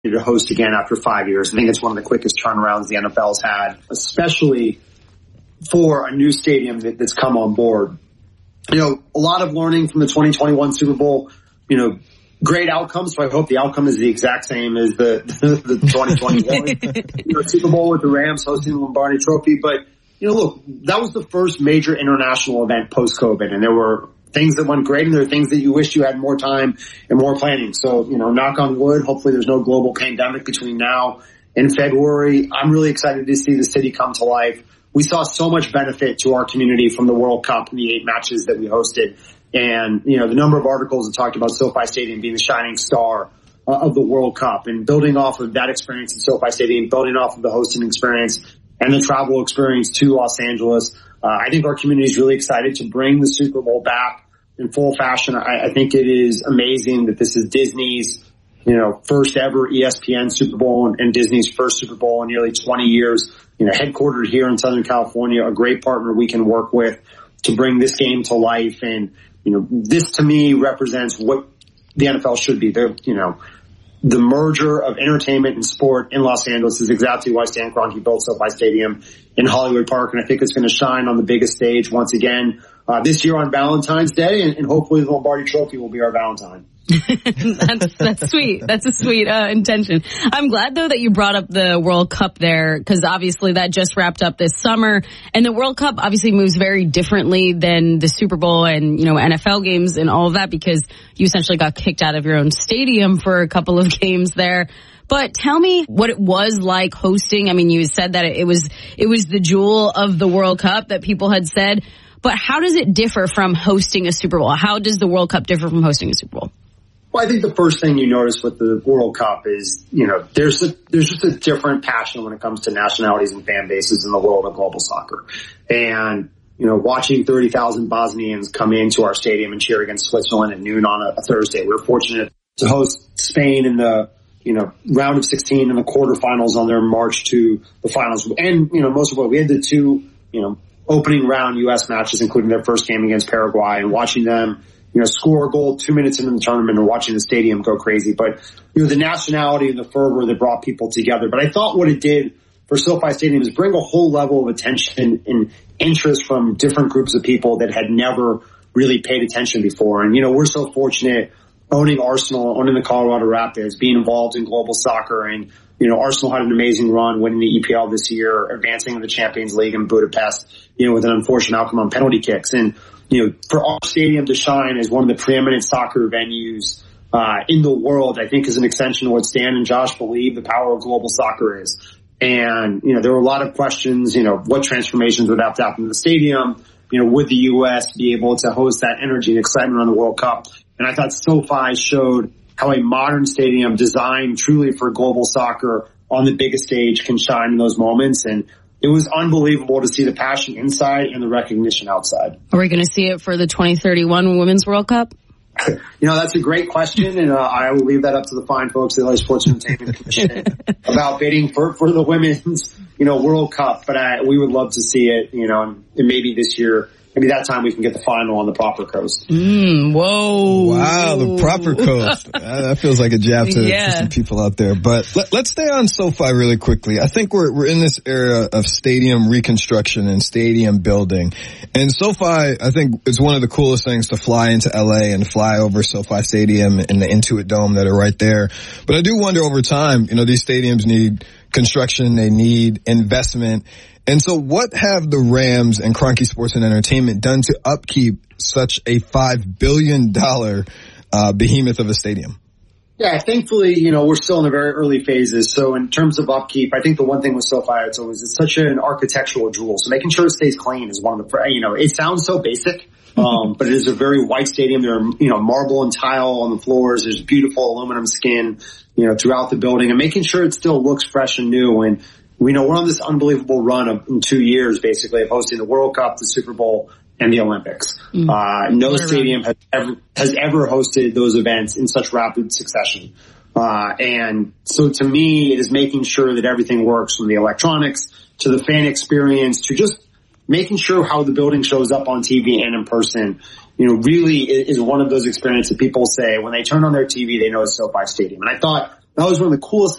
to host again after 5 years. I think it's one of the quickest turnarounds the NFL's had, especially for a new stadium that's come on board. A lot of learning from the 2021 Super Bowl, great outcomes. So I hope the outcome is the exact same as the 2021 Super Bowl with the Rams hosting the Lombardi Trophy. But, look, that was the first major international event post-COVID, and there were things that went great and there are things that you wish you had more time and more planning. So, knock on wood, hopefully there's no global pandemic between now and February. I'm really excited to see the city come to life. We saw so much benefit to our community from the World Cup and the 8 matches that we hosted. And, the number of articles that talked about SoFi Stadium being the shining star of the World Cup, and building off of that experience at SoFi Stadium, building off of the hosting experience and the travel experience to Los Angeles. I think our community is really excited to bring the Super Bowl back in full fashion. I think it is amazing that this is Disney's, first ever ESPN Super Bowl and Disney's first Super Bowl in nearly 20 years, headquartered here in Southern California, a great partner we can work with to bring this game to life. And, this to me represents what the NFL should be. The merger of entertainment and sport in Los Angeles is exactly why Stan Kroenke built SoFi Stadium in Hollywood Park. And I think it's going to shine on the biggest stage once again this year on Valentine's Day. And hopefully the Lombardi Trophy will be our Valentine. That's sweet. That's a sweet intention. I'm glad, though, that you brought up the World Cup there, because obviously that just wrapped up this summer. And the World Cup obviously moves very differently than the Super Bowl and, NFL games and all of that, because you essentially got kicked out of your own stadium for a couple of games there. But tell me what it was like hosting. I mean, you said that it was the jewel of the World Cup that people had said. But how does it differ from hosting a Super Bowl? How does the World Cup differ from hosting a Super Bowl? Well, I think the first thing you notice with the World Cup is, there's just a different passion when it comes to nationalities and fan bases in the world of global soccer. And, watching 30,000 Bosnians come into our stadium and cheer against Switzerland at noon on a Thursday. We were fortunate to host Spain in the, round of 16 and the quarterfinals on their march to the finals. And, most of what we had the 2, opening round U.S. matches, including their first game against Paraguay, and watching them, score a goal 2 minutes into the tournament and watching the stadium go crazy. But, the nationality and the fervor that brought people together. But I thought what it did for SoFi Stadium is bring a whole level of attention and interest from different groups of people that had never really paid attention before. And, we're so fortunate owning Arsenal, owning the Colorado Rapids, being involved in global soccer. And, Arsenal had an amazing run winning the EPL this year, advancing to the Champions League in Budapest, with an unfortunate outcome on penalty kicks. And, for our stadium to shine as one of the preeminent soccer venues in the world, I think is an extension of what Stan and Josh believe the power of global soccer is. And, there were a lot of questions, what transformations would have to happen to the stadium? Would the U.S. be able to host that energy and excitement around the World Cup? And I thought SoFi showed how a modern stadium designed truly for global soccer on the biggest stage can shine in those moments. And it was unbelievable to see the passion inside and the recognition outside. Are we going to see it for the 2031 Women's World Cup? That's a great question, and I will leave that up to the fine folks at the LA Sports Entertainment Commission about bidding for the Women's, World Cup. But we would love to see it, and maybe this year, maybe that time we can get the final on the proper coast. Whoa. Wow, the proper coast. That feels like a jab to some people out there. But let's stay on SoFi really quickly. I think we're in this era of stadium reconstruction and stadium building. And SoFi, I think, is one of the coolest things to fly into LA and fly over SoFi Stadium and the Intuit Dome that are right there. But I do wonder over time, these stadiums need construction, they need investment. And so what have the Rams and Kroenke Sports and Entertainment done to upkeep such a $5 billion behemoth of a stadium? Yeah, thankfully, we're still in the very early phases. So in terms of upkeep, I think the one thing with SoFi, it's such an architectural jewel. So making sure it stays clean is one of the, it sounds so basic, but it is a very white stadium. There are, marble and tile on the floors. There's beautiful aluminum skin, throughout the building, and making sure it still looks fresh and new. And we're on this unbelievable run in 2 years, basically, of hosting the World Cup, the Super Bowl, and the Olympics. No stadium has ever hosted those events in such rapid succession. And so to me, it is making sure that everything works, from the electronics to the fan experience to just making sure how the building shows up on TV and in person, really is one of those experiences that people say when they turn on their TV, they know it's SoFi Stadium. And I thought that was one of the coolest